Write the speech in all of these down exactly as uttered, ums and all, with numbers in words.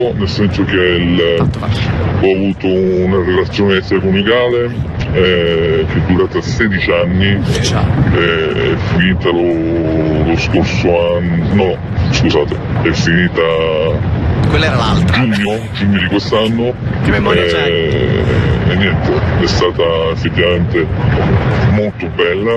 nel senso che il, ho avuto una relazione extraconiugale eh, che è durata sedici anni, eh, è finita lo, lo scorso anno, no, scusate, è finita quella era l'altra, giugno, giugno di quest'anno, che memoria c'hai? eh, e niente, è stata effettivamente molto bella,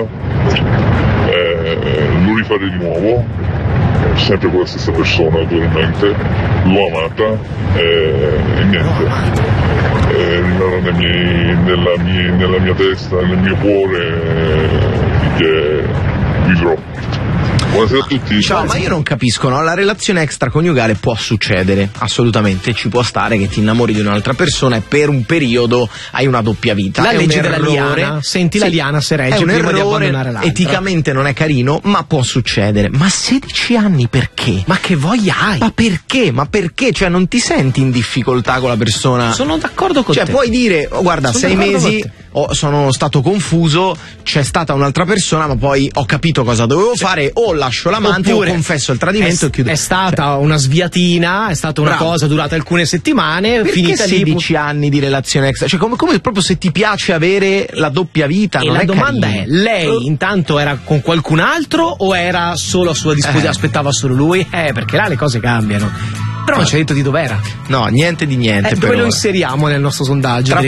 eh, lo rifarei di nuovo, sempre con la stessa persona naturalmente, l'ho amata eh, e niente, eh, rimarrà nei miei, nella, mia, nella mia testa, nel mio cuore eh, finché vivrò. Buonasera a tutti. Ciao, ma io non capisco, no? La relazione extraconiugale può succedere, assolutamente, ci può stare che ti innamori di un'altra persona e per un periodo hai una doppia vita. La è legge un della errore, liana, senti sì, la liana se regge è un prima di errore, abbandonare l'altra. eticamente non è carino, ma può succedere. Ma sedici anni perché? Ma che voglia hai? Ma perché? Ma perché? Cioè non ti senti in difficoltà con la persona? Sono d'accordo con cioè, te. Cioè puoi dire, oh, guarda, Sono sei d'accordo mesi... con te. Oh, sono stato confuso, c'è stata un'altra persona, ma poi ho capito cosa dovevo fare, o lascio l'amante Oppure o confesso il tradimento è, e chiudo. È stata cioè, una sviatina, è stata una bravo. cosa durata alcune settimane, perché finita lì. sedici anni di relazione extra? Cioè come, come proprio se ti piace avere la doppia vita. E non la è domanda carino. è, lei uh. intanto era con qualcun altro o era solo a sua disposizione, eh. aspettava solo lui? Eh, perché là le cose cambiano. Però non ci ha detto di dov'era. No, niente di niente. Eh, per dove lo ora. inseriamo nel nostro sondaggio? Tra